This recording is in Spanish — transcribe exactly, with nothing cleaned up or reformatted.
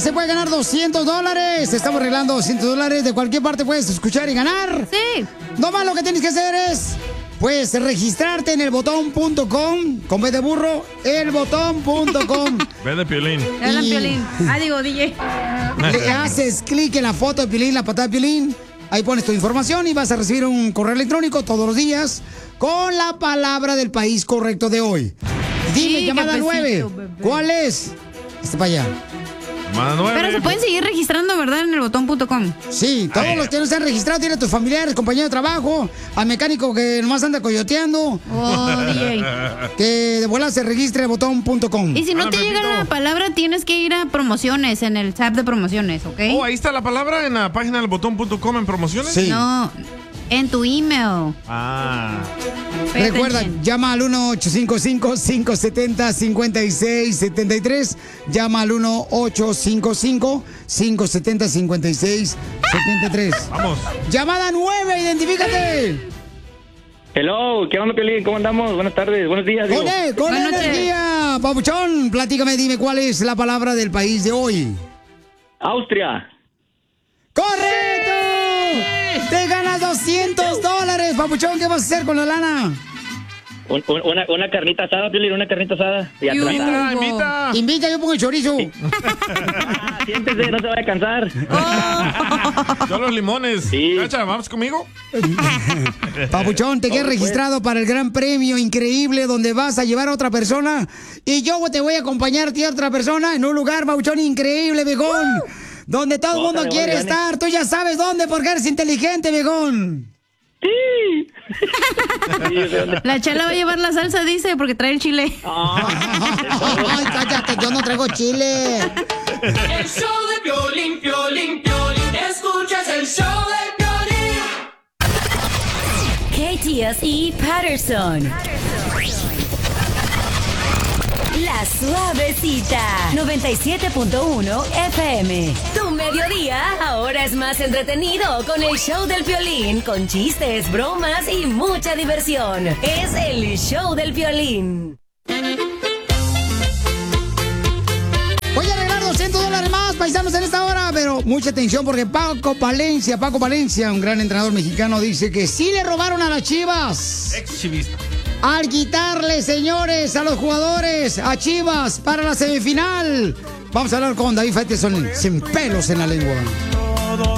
se puede ganar doscientos dólares. Estamos regalando doscientos dólares. De cualquier parte puedes escuchar y ganar. Sí. Nomás lo que tienes que hacer es, pues, registrarte en el botón punto com, con B de burro, el botón punto com. B de Piolín. Hablan Piolín. Ah, digo, D J. Le haces clic en la foto de Piolín, la patada de Piolín. Ahí pones tu información y vas a recibir un correo electrónico todos los días con la palabra del país correcto de hoy. Dime, Sí, llamada cafecito, nueve. bebé. ¿Cuál es? Este para allá. Llamada nueve. Pero se pueden seguir registrando, ¿verdad? En el botón punto com. Sí, todos Ay. los que no se han registrado, tienen a tus familiares, compañeros de trabajo, al mecánico que nomás anda coyoteando, Oh, D J. que de vuelta se registre en botón punto com. Y si no Hola, te llega Pepito. la palabra, tienes que ir a promociones, en el tab de promociones, ¿ok? Oh, ahí está la palabra en la página del botón punto com en promociones. Sí. No, en tu email. Ah. Pay Recuerda, attention. llama al uno ocho cinco cinco, cinco siete cero, cinco seis siete tres. Llama al uno ocho cinco cinco, cinco siete cero, cinco seis siete tres. Vamos. Llamada nueve, identifícate. Hello, ¿qué onda, Piolín? ¿Cómo andamos? Buenas tardes, buenos días. digo. Con, él, con Buenas noches. energía. Papuchón, platícame, dime cuál es la palabra del país de hoy. Austria. ¡Correcto! Te ganas doscientos dólares, Papuchón. ¿Qué vas a hacer con la lana? Un- un- una, una carnita asada, Piolín, una carnita asada. Y Yuhu. atrás. Invita, invita. Invita, yo pongo el chorizo. Ah, siéntese, no se vaya a cansar. Yo los limones. Sí. Cacha, ¿vamos conmigo? Papuchón, te quedas pues. registrado para el gran premio increíble donde vas a llevar a otra persona y yo te voy a acompañar a ti a otra persona en un lugar, Papuchón, increíble, viejón. Donde todo el mundo Ojalá, quiere ojalá. estar. Tú ya sabes dónde porque eres inteligente, viejón. Sí. Sí, yo sé dónde. La chala va a llevar la salsa, dice, porque trae el chile. Ay, cállate, yo no traigo chile. El show de Piolín, Piolín, Piolín. Escuchas el show de Piolín. K T S E Patterson. La Suavecita. noventa y siete punto uno F M. Tu mediodía ahora es más entretenido con el show del Piolín, con chistes, bromas y mucha diversión. Es el show del Piolín. Voy a arreglar doscientos dólares más, paisanos, en esta hora, pero mucha atención porque Paco Palencia, Paco Palencia, un gran entrenador mexicano, dice que sí le robaron a las Chivas. Ex chivista. Al quitarle, señores, a los jugadores, a Chivas, para la semifinal. Vamos a hablar con David Faitelson, sin pelos en la lengua.